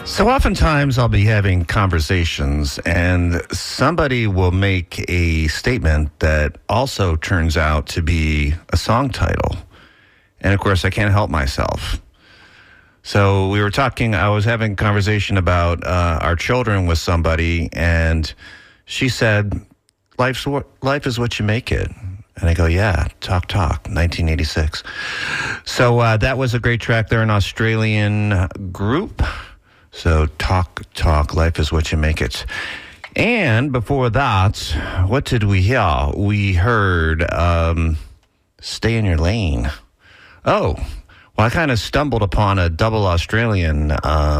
So oftentimes I'll be having conversations and somebody will make a statement that also turns out to be a song title. And of course, I can't help myself. So I was having a conversation about our children with somebody, and she said, life is what you make it. And I go, yeah, Talk, 1986. So that was a great track. They're an Australian group. So Talk, life is what you make it. And before that, what did we hear? We heard Stay in Your Lane. Oh, well, I kind of stumbled upon a double Australian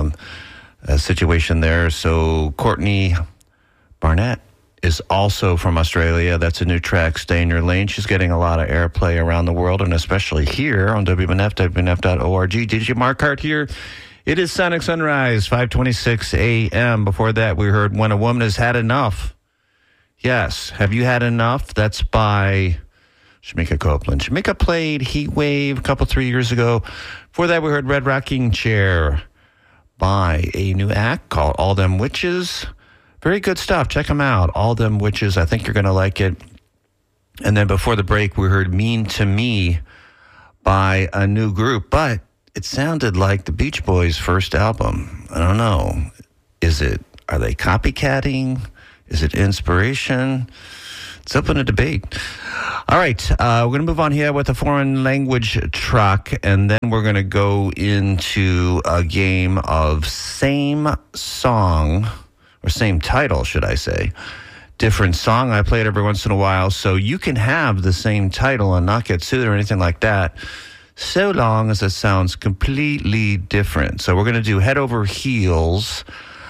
situation there. So Courtney Barnett is also from Australia. That's a new track, Stay in Your Lane. She's getting a lot of airplay around the world, and especially here on WMNF, WMNF.org. DJ Marquardt here. It is Sonic Sunrise, 5:26 a.m. Before that, we heard When a Woman Has Had Enough. Yes, Have You Had Enough? That's by Shemekia Copeland. Shemekia played Heat Wave a 3 years ago. Before that, we heard Red Rocking Chair by a new act called All Them Witches. Very good stuff. Check them out. All Them Witches. I think you're going to like it. And then before the break, we heard Mean to Me by a new group. But it sounded like the Beach Boys' first album. I don't know. Are they copycatting? Is it inspiration? It's open to debate. All right. We're going to move on here with a foreign language track, and then we're going to go into a game of same song, or same title, should I say. Different song. I play it every once in a while, so you can have the same title and not get sued or anything like that, so long as it sounds completely different. So we're going to do Head Over Heels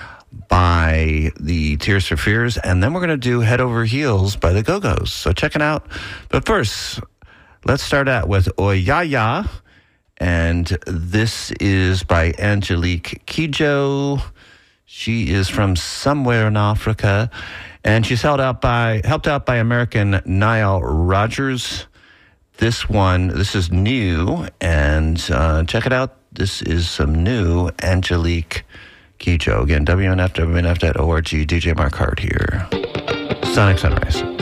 by the Tears for Fears, and then we're going to do Head Over Heels by the Go-Go's. So check it out. But first, let's start out with Oyaya, and this is by Angelique Kidjo. She is from somewhere in Africa, and she's helped out by American Nile Rodgers. This is new, and check it out. This is some new Angelique Kidjo. Again, WNF, WNF.org, DJ Marquardt here. Sonic Sunrise.